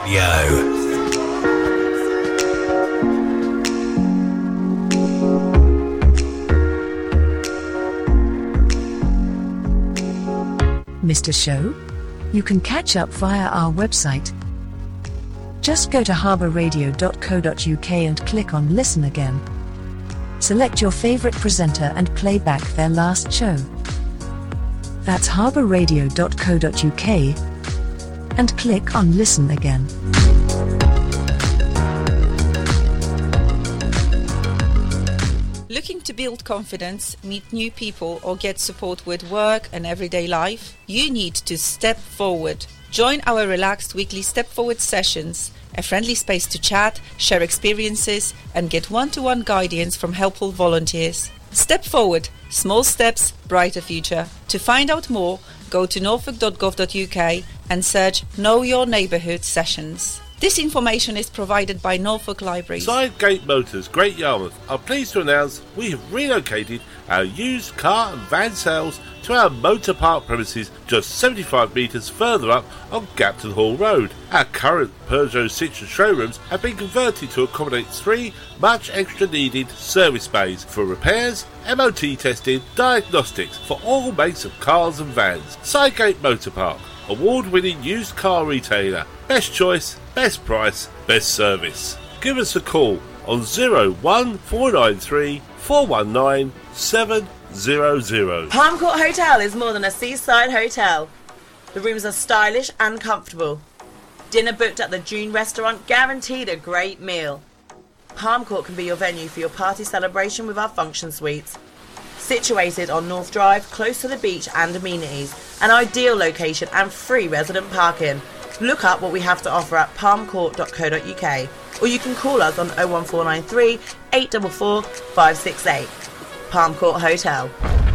Yo. Missed a show? You can catch up via our website. Just go to harbourradio.co.uk and click on Listen Again. Select your favourite presenter and play back their last show. That's harbourradio.co.uk and click on Listen Again. Looking to build confidence, meet new people, or get support with work and everyday life? You need to step forward. Join our relaxed weekly Step Forward sessions, a friendly space to chat, share experiences, and get one-to-one guidance from helpful volunteers. Step Forward. Small steps, brighter future. To find out more, go to norfolk.gov.uk and search Know Your Neighbourhood sessions. This information is provided by Norfolk Libraries. Sidegate Motors, Great Yarmouth, are pleased to announce we have relocated our used car and van sales to our motor park premises just 75 metres further up on Gapton Hall Road. Our current Peugeot Citroën showrooms have been converted to accommodate 3 much extra needed service bays for repairs, MOT testing, diagnostics for all makes of cars and vans. Sidegate Motor Park, award-winning used car retailer. Best choice, best price, best service. Give us a call on 01493 419 700. Palm Court Hotel is more than a seaside hotel. The rooms are stylish and comfortable. Dinner booked at the June restaurant, guaranteed a great meal. Palm Court can be your venue for your party celebration with our function suites. Situated on North Drive, close to the beach and amenities, an ideal location and free resident parking. Look up what we have to offer at palmcourt.co.uk, or you can call us on 01493 844 568. Palm Court Hotel.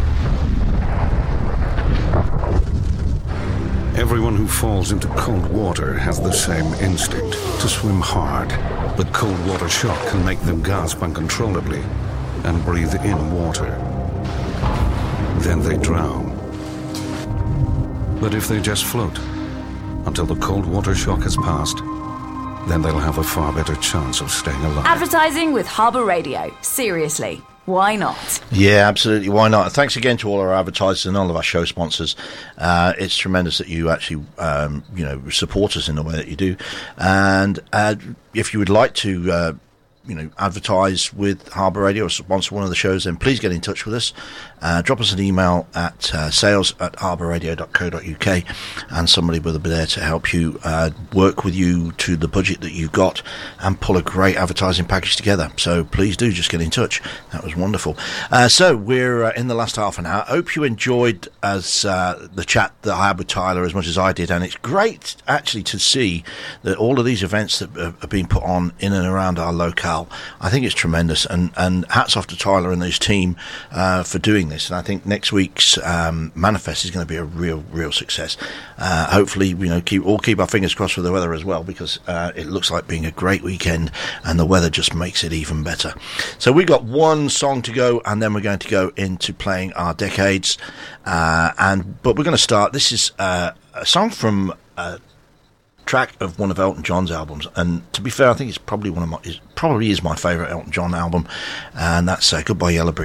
Everyone who falls into cold water has the same instinct, to swim hard. But cold water shock can make them gasp uncontrollably and breathe in water. Then they drown. But if they just float until the cold water shock has passed, then they'll have a far better chance of staying alive. Advertising with Harbour Radio. Seriously, why not? Yeah, absolutely. Why not? Thanks again to all our advertisers and all of our show sponsors. It's tremendous that you actually, support us in the way that you do. And if you would like to, advertise with Harbour Radio or sponsor one of the shows, then please get in touch with us. Drop us an email at sales@harbourradio.co.uk, and somebody will be there to help you work with you to the budget that you've got and pull a great advertising package together. So please do just get in touch. That was wonderful. So we're in the last half an hour. I hope you enjoyed the chat that I had with Tyler as much as I did, and it's great actually to see that all of these events that are being put on in and around our locale. I think it's tremendous, and hats off to Tyler and his team for doing this. And I think next week's Manifest is going to be a real success. Hopefully, keep our fingers crossed for the weather as well, because it looks like being a great weekend, and the weather just makes it even better. So we've got one song to go, and then we're going to go into playing our decades. But we're going to start. This is a song from track of one of Elton John's albums, and to be fair, I think it's probably is my favourite Elton John album, and that's Goodbye Yellow Brick